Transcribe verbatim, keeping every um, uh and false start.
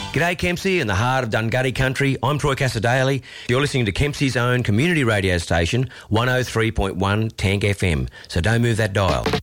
G'day Kempsey in the heart of Dungutty country. I'm Troy Cassadaly. You're listening to Kempsey's own community radio station, one oh three point one Tank F M. So don't move that dial.